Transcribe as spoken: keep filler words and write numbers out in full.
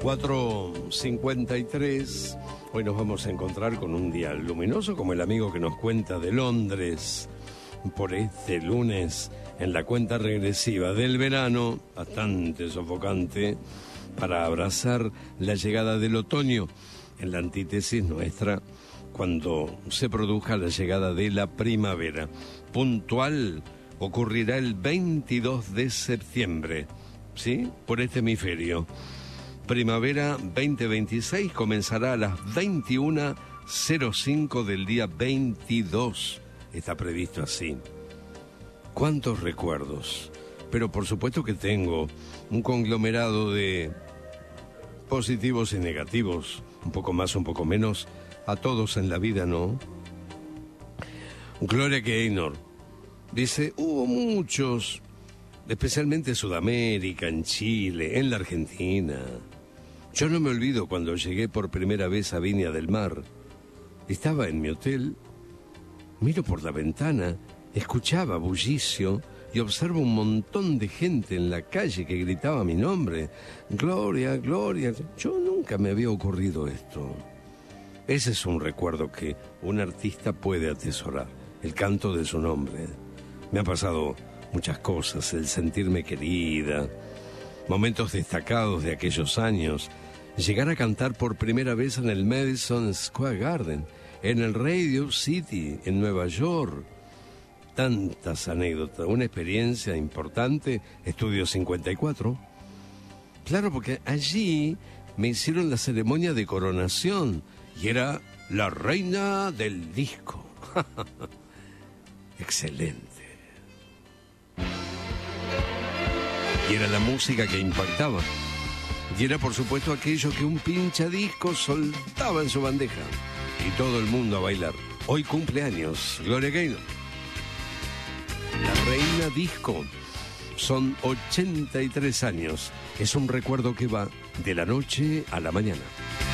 cuatro cincuenta y tres. Hoy nos vamos a encontrar con un día luminoso, como el amigo que nos cuenta de Londres, por este lunes, en la cuenta regresiva del verano, bastante sofocante, para abrazar la llegada del otoño, en la antítesis nuestra, cuando se produzca la llegada de la primavera. Puntual ocurrirá el veintidós de septiembre, ¿sí? Por este hemisferio. Primavera veinte veintiséis comenzará a las veintiuna cero cinco del día veintidós. Está previsto así. ¿Cuántos recuerdos? Pero por supuesto que tengo un conglomerado de positivos y negativos, un poco más, un poco menos, a todos en la vida, ¿no? Gloria Gaynor dice, hubo muchos, especialmente en Sudamérica, en Chile, en la Argentina. Yo no me olvido cuando llegué por primera vez a Viña del Mar. Estaba en mi hotel, miro por la ventana, escuchaba bullicio y observo un montón de gente en la calle que gritaba mi nombre. Gloria, Gloria. Yo nunca me había ocurrido esto. Ese es un recuerdo que un artista puede atesorar, el canto de su nombre. Me han pasado muchas cosas, el sentirme querida, momentos destacados de aquellos años, llegar a cantar por primera vez en el Madison Square Garden, en el Radio City, en Nueva York. Tantas anécdotas, una experiencia importante, Estudio cincuenta y cuatro. Claro, porque allí me hicieron la ceremonia de coronación y era la reina del disco. Excelente. Y era la música que impactaba. Y era, por supuesto, aquello que un pinchadisco soltaba en su bandeja. Y todo el mundo a bailar. Hoy cumpleaños, Gloria Gaynor. La reina disco. Son ochenta y tres años. Es un recuerdo que va de la noche a la mañana.